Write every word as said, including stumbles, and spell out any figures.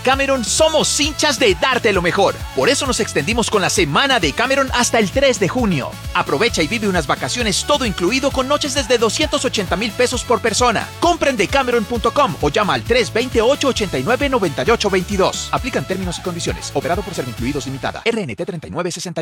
Cameron somos hinchas de darte lo mejor. Por eso nos extendimos con la semana de Cameron hasta el tres de junio. Aprovecha y vive unas vacaciones todo incluido con noches desde doscientos ochenta mil pesos por persona. Compren de Cameron punto com o llama al tres dos ocho, ocho nueve, nueve ocho dos dos. Aplican términos y condiciones. Operado por Servincluidos Limitada. R N T treinta y nueve sesenta y uno.